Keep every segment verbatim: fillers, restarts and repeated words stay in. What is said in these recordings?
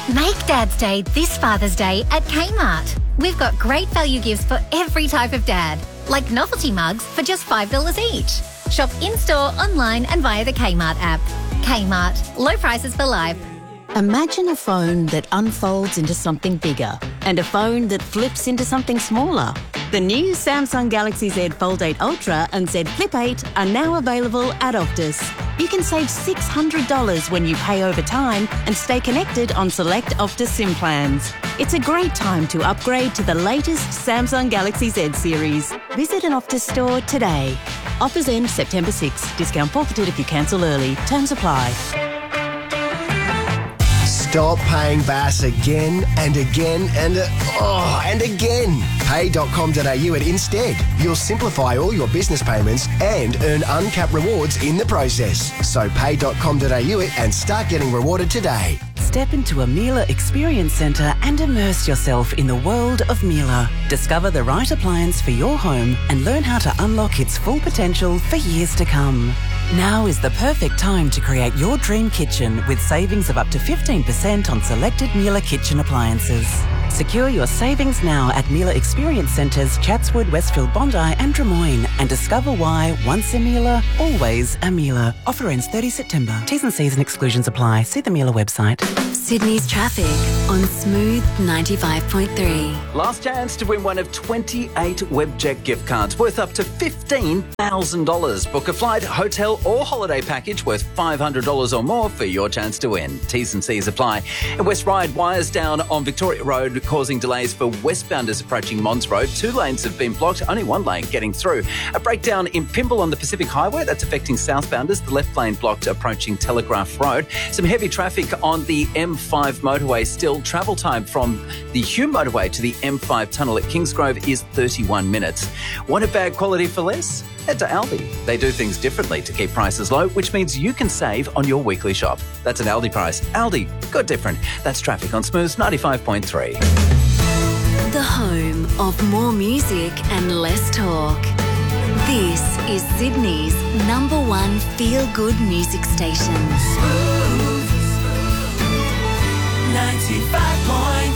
Make Dad's Day this Father's Day at Kmart. We've got great value gifts for every type of dad, like novelty mugs for just five dollars each. Shop in-store, online and via the Kmart app. Kmart. Low prices for life. Imagine a phone that unfolds into something bigger and a phone that flips into something smaller. The new Samsung Galaxy Z Fold eight Ultra and Z Flip eight are now available at Optus. You can save six hundred dollars when you pay over time and stay connected on select Optus SIM plans. It's a great time to upgrade to the latest Samsung Galaxy Z series. Visit an Optus store today. Offers end September sixth. Discount forfeited if you cancel early. Terms apply. Stop paying Bass again and again and uh, oh, and again. pay dot com dot a u and instead. You'll simplify all your business payments and earn uncapped rewards in the process. So pay dot com dot a u and start getting rewarded today. Step into a Miele Experience Centre and immerse yourself in the world of Miele. Discover the right appliance for your home and learn how to unlock its full potential for years to come. Now is the perfect time to create your dream kitchen with savings of up to fifteen percent on selected Miele kitchen appliances. Secure your savings now at Miele Experience Centres, Chatswood, Westfield, Bondi and Drummoyne, and discover why once a Miele, always a Miele. Offer ends thirtieth September. T's and C's and exclusions apply. See the Miele website. Sydney's traffic on Smooth ninety-five point three. Last chance to win one of twenty-eight Webjet gift cards worth up to fifteen thousand dollars. Book a flight, hotel or holiday package worth five hundred dollars or more for your chance to win. T's and C's apply. And West Ryde wires down on Victoria Road, causing delays for westbounders approaching Mons Road. Two lanes have been blocked, only one lane getting through. A breakdown in Pymble on the Pacific Highway, that's affecting southbounders. The left lane blocked approaching Telegraph Road. Some heavy traffic on the M five motorway still. Travel time from the Hume motorway to the M five tunnel at Kingsgrove is thirty-one minutes. Want a bag quality for less? Head to Aldi. They do things differently to keep prices low, which means you can save on your weekly shop. That's an Aldi price. Aldi, good different. That's traffic on Smooth ninety-five point three. The home of more music and less talk. This is Sydney's number one feel-good music station. Smooth ninety-five point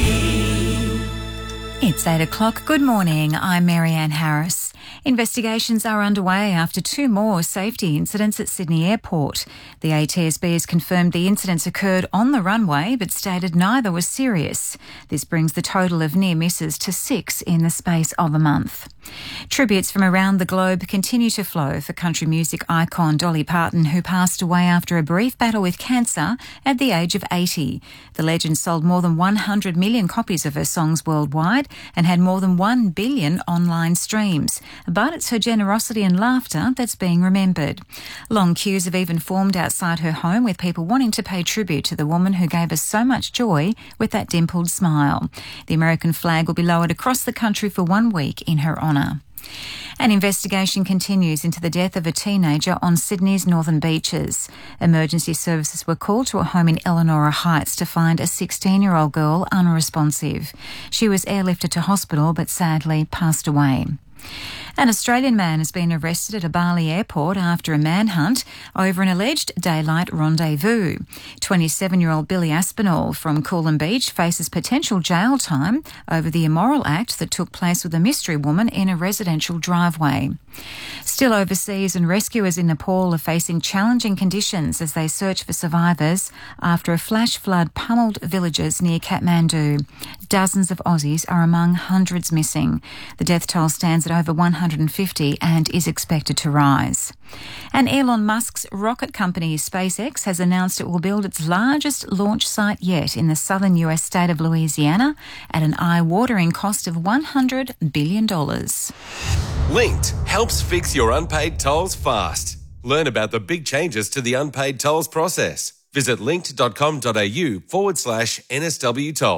three. It's eight o'clock. Good morning. I'm Marianne Harris. Investigations are underway after two more safety incidents at Sydney Airport. The A T S B has confirmed the incidents occurred on the runway but stated neither was serious. This brings the total of near misses to six in the space of a month. Tributes from around the globe continue to flow for country music icon Dolly Parton, who passed away after a brief battle with cancer at the age of eighty. The legend sold more than one hundred million copies of her songs worldwide and had more than one billion online streams. But it's her generosity and laughter that's being remembered. Long queues have even formed outside her home with people wanting to pay tribute to the woman who gave us so much joy with that dimpled smile. The American flag will be lowered across the country for one week in her honour. An investigation continues into the death of a teenager on Sydney's northern beaches. Emergency services were called to a home in Eleanor Heights to find a sixteen-year-old girl unresponsive. She was airlifted to hospital but sadly passed away. An Australian man has been arrested at a Bali airport after a manhunt over an alleged daylight rendezvous. twenty-seven-year-old Billy Aspinall from Coolum Beach faces potential jail time over the immoral act that took place with a mystery woman in a residential driveway. Still overseas, and rescuers in Nepal are facing challenging conditions as they search for survivors after a flash flood pummeled villages near Kathmandu. Dozens of Aussies are among hundreds missing. The death toll stands at over one hundred fifty and is expected to rise. And Elon Musk's rocket company SpaceX has announced it will build its largest launch site yet in the southern U S state of Louisiana at an eye-watering cost of one hundred billion dollars. Linked helps fix your unpaid tolls fast. Learn about the big changes to the unpaid tolls process. Visit linked.com.au forward slash NSW tolls.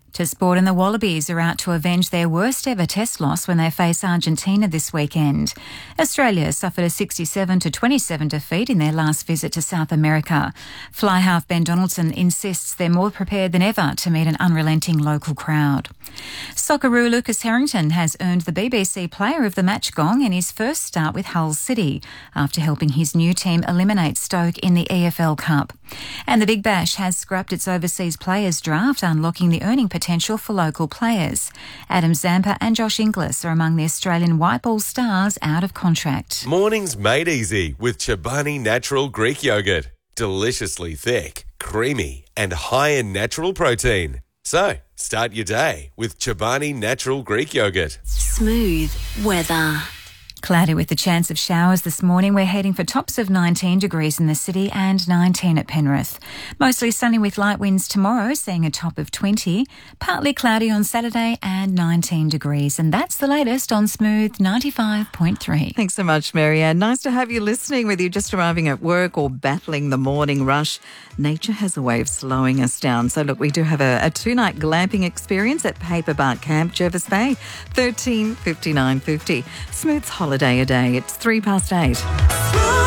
To sport, and the Wallabies are out to avenge their worst ever test loss when they face Argentina this weekend. Australia suffered a sixty-seven to twenty-seven defeat in their last visit to South America. Fly half Ben Donaldson insists they're more prepared than ever to meet an unrelenting local crowd. Socceroo Lucas Harrington has earned the B B C Player of the Match gong in his first start with Hull City after helping his new team eliminate Stoke in the E F L Cup. And the Big Bash has scrapped its overseas players draft, unlocking the earning potential for local players. Adam Zampa and Josh Inglis are among the Australian white ball stars out of contract. Mornings made easy with Chobani Natural Greek Yogurt. Deliciously thick, creamy and high in natural protein. So, start your day with Chobani Natural Greek Yogurt. Smooth weather. Cloudy with the chance of showers this morning. We're heading for tops of nineteen degrees in the city and nineteen at Penrith. Mostly sunny with light winds tomorrow, seeing a top of twenty. Partly cloudy on Saturday and nineteen degrees. And that's the latest on Smooth ninety-five point three. Thanks so much, Marianne. Nice to have you listening, whether you're just arriving at work or battling the morning rush. Nature has a way of slowing us down. So, look, we do have a, a two-night glamping experience at Paperbark Camp, Jervis Bay, thirteen fifty-nine fifty. Smooth's holiday a day. It's three past eight.